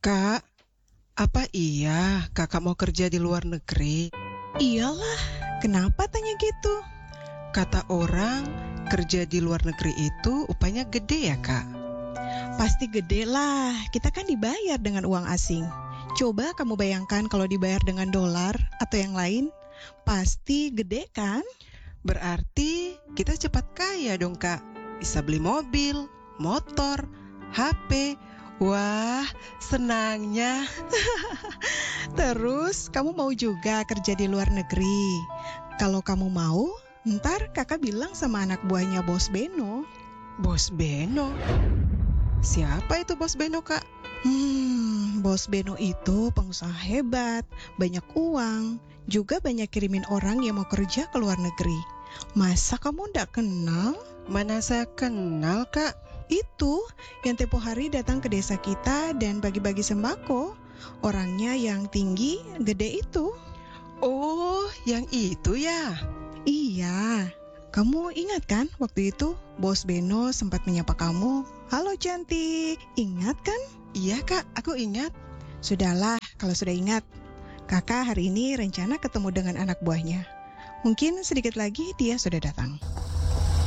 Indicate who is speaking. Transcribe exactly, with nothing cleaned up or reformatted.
Speaker 1: Kak, apa iya kakak mau kerja di luar negeri?
Speaker 2: Iyalah, kenapa tanya gitu?
Speaker 1: Kata orang, kerja di luar negeri itu upahnya gede ya, Kak?
Speaker 2: Pasti gede lah, kita kan dibayar dengan uang asing. Coba kamu bayangkan kalau dibayar dengan dolar atau yang lain, pasti gede kan?
Speaker 1: Berarti kita cepat kaya dong, Kak. Bisa beli mobil, motor, H P. Wah, senangnya.
Speaker 2: Terus kamu mau juga kerja di luar negeri? Kalau kamu mau, ntar kakak bilang sama anak buahnya Bos Beno.
Speaker 1: Bos Beno? Siapa itu Bos Beno, Kak?
Speaker 2: Hmm, Bos Beno itu pengusaha hebat, banyak uang, juga banyak kirimin orang yang mau kerja ke luar negeri. Masa kamu ndak kenal?
Speaker 1: Mana saya kenal, Kak?
Speaker 2: Itu yang tempo hari datang ke desa kita dan bagi-bagi sembako. Orangnya yang tinggi, gede itu.
Speaker 1: Oh, yang itu ya?
Speaker 2: Iya, kamu ingat kan waktu itu Bos Beno sempat menyapa kamu? Halo cantik, ingat kan?
Speaker 1: Iya, Kak, aku ingat.
Speaker 2: Sudahlah, kalau sudah ingat. Kakak hari ini rencana ketemu dengan anak buahnya. Mungkin sedikit lagi dia sudah datang.